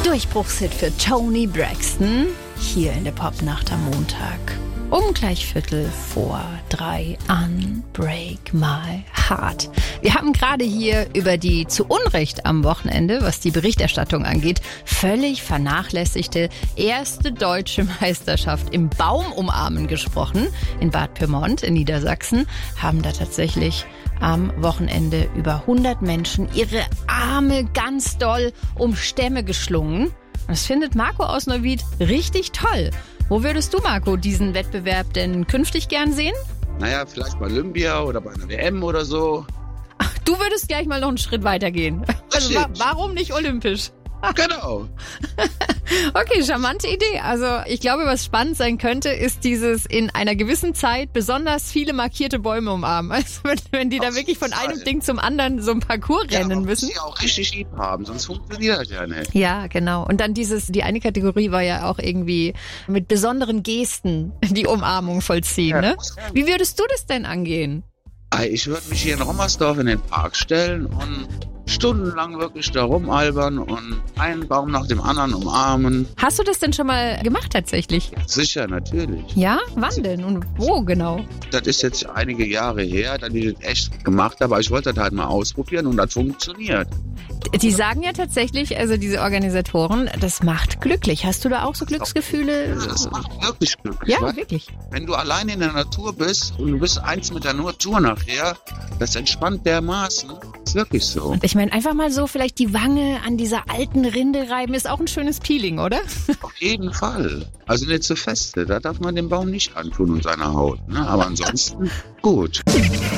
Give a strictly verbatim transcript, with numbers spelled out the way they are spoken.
Durchbruchshit für Toni Braxton hier in der Popnacht am Montag. Um gleich Viertel vor drei an Break My Heart. Wir haben gerade hier über die zu Unrecht am Wochenende, was die Berichterstattung angeht, völlig vernachlässigte erste deutsche Meisterschaft im Baumumarmen gesprochen. In Bad Pyrmont in Niedersachsen haben da tatsächlich am Wochenende über hundert Menschen ihre Arme ganz doll um Stämme geschlungen. Das findet Marco aus Neuwied richtig toll. Wo würdest du, Marco, diesen Wettbewerb denn künftig gern sehen? Naja, vielleicht bei Olympia oder bei einer W M oder so. Ach, du würdest gleich mal noch einen Schritt weiter gehen. Also, wa- warum nicht olympisch? Genau. Okay, charmante Idee. Also ich glaube, was spannend sein könnte, ist dieses in einer gewissen Zeit besonders viele markierte Bäume umarmen. Also wenn, wenn die da wirklich von einem Ding zum anderen so ein Parcours ja, rennen man müssen. muss die auch richtig lieb haben, sonst funktioniert das ja nicht. Ja, genau. Und dann dieses, die eine Kategorie war ja auch irgendwie mit besonderen Gesten die Umarmung vollziehen, Ja, ne? muss ja. Wie würdest du das denn angehen? Ich würde mich hier in Rommersdorf in den Park stellen und stundenlang wirklich da rumalbern und einen Baum nach dem anderen umarmen. Hast du das denn schon mal gemacht tatsächlich? Sicher, natürlich. Ja? Wann denn? Und wo genau? Das ist jetzt einige Jahre her, dass ich das echt gemacht habe, aber ich wollte das halt mal ausprobieren und das funktioniert. Die sagen ja tatsächlich, also diese Organisatoren, das macht glücklich. Hast du da auch so Glücksgefühle? Das macht wirklich glücklich. Ja, weil wirklich. Wenn du allein in der Natur bist und du bist eins mit der Natur nachher, das entspannt dermaßen. Das ist wirklich so. Und ich meine, einfach mal so vielleicht die Wange an dieser alten Rinde reiben, ist auch ein schönes Peeling, oder? Auf jeden Fall. Also nicht zu feste, da darf man den Baum nicht antun und seine Haut. Ne? Aber ansonsten gut.